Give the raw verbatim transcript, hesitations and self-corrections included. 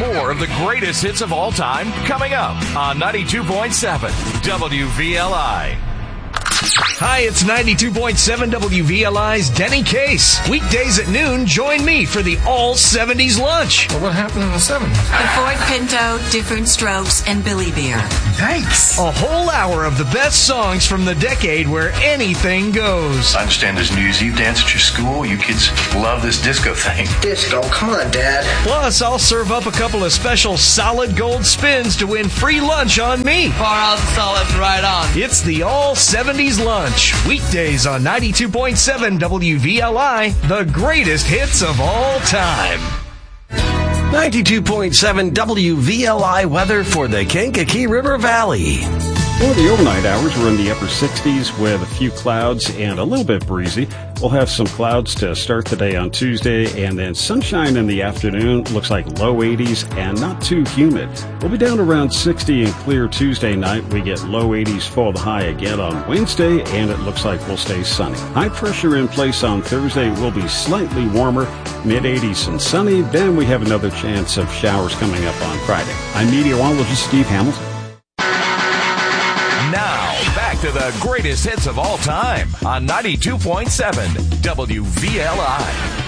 More of the greatest hits of all time coming up on ninety-two point seven W V L I. Hi, it's ninety-two point seven W V L I's Denny Case. Weekdays at noon, join me for the all seventies lunch. Well, what happened in the seventies? The Ford Pinto, Different Strokes, and Billy Beer. Thanks. A whole hour of the best songs from the decade where anything goes. I understand there's New Year's Eve dance at your school. You kids love this disco thing. Disco? Come on, Dad. Plus, I'll serve up a couple of special solid gold spins to win free lunch on me. Four ounces solid right on. It's the all seventies lunch. Weekdays on ninety-two point seven W V L I, the greatest hits of all time. ninety-two point seven W V L I weather for the Kankakee River Valley. For the overnight hours, we're in the upper sixties with a few clouds and a little bit breezy. We'll have some clouds to start the day on Tuesday, and then sunshine in the afternoon. Looks like low eighties and not too humid. We'll be down around sixty and clear Tuesday night. We get low eighties for the high again on Wednesday, and it looks like we'll stay sunny. High pressure in place on Thursday will be slightly warmer, mid eighties and sunny. Then we have another chance of showers coming up on Friday. I'm meteorologist Steve Hamilton. Now, back to the greatest hits of all time on ninety-two point seven W V L I.